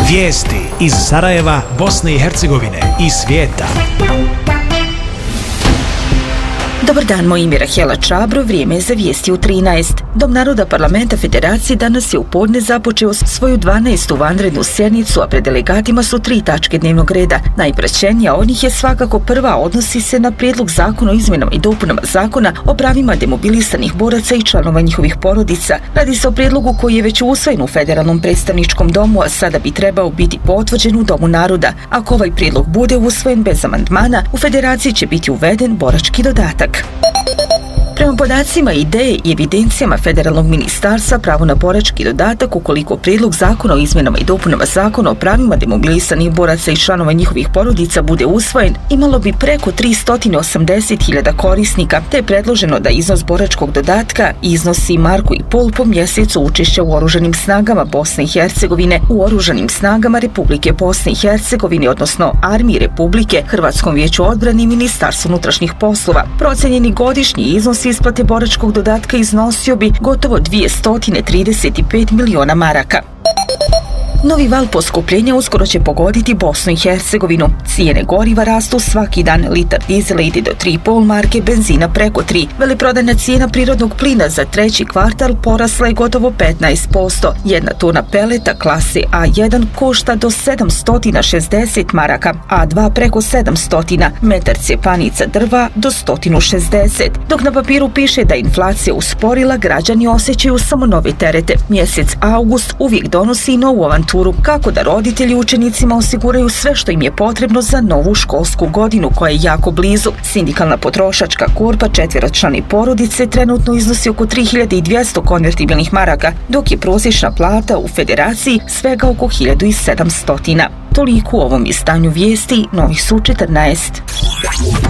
Vijesti iz Sarajeva, Bosne i Hercegovine i svijeta. Dobar dan, moje ime je Rahela Čabro, vrijeme je za vijesti u 13. Dom naroda Parlamenta Federacije danas je u podne započeo svoju 12. vanrednu sjednicu, a pred delegatima su 3 tačke dnevnog reda. Najprećenija od njih je svakako prva, odnosi se na prijedlog zakona o izmjenama i dopunama zakona o pravima demobilisanih boraca i članova njihovih porodica. Radi se o prijedlogu koji je već usvojen u Federalnom predstavničkom domu, a sada bi trebao biti potvrđen u Domu naroda. Ako ovaj prijedlog bude usvojen bez amandmana, u Federaciji će biti uveden borački dodatak. Prema podacima, ideje i evidencijama Federalnog ministarstva, pravo na borački dodatak, ukoliko prijedlog zakona o izmjenama i dopunama zakona o pravima demobilisanih boraca i članova njihovih porodica bude usvojen, imalo bi preko 380.000 korisnika, te je predloženo da iznos boračkog dodatka iznosi 1,5 marku po mjesecu učešća u oružanim snagama Bosne i Hercegovine, u oružanim snagama Republike Bosne i Hercegovine, odnosno Armiji Republike, Hrvatskom vijeću odbrane i Ministarstvu unutrašnjih poslova. Procenjeni godišnji iznos isplate boračkog dodatka iznosio bi gotovo 235 miliona maraka. Novi val poskupljenja uskoro će pogoditi Bosnu i Hercegovinu. Cijene goriva rastu svaki dan, litar dizela ide do 3,5 marke, benzina preko 3. Veleprodajna cijena prirodnog plina za treći kvartal porasla je gotovo 15%. Jedna tona peleta klase A1 košta do 760 maraka, A2 preko 700, metar cjepanica drva do 160. Dok na papiru piše da inflacija usporila, građani osjećaju samo nove terete. Mjesec avgust uvijek donosi novu avanturu kako da roditelji učenicima osiguraju sve što im je potrebno za novu školsku godinu koja je jako blizu. Sindikalna potrošačka korpa četveročlane porodice trenutno iznosi oko 3200 konvertibilnih maraka, dok je prosječna plata u Federaciji svega oko 1700. Toliko u ovom izdanju vijesti, novih su 14.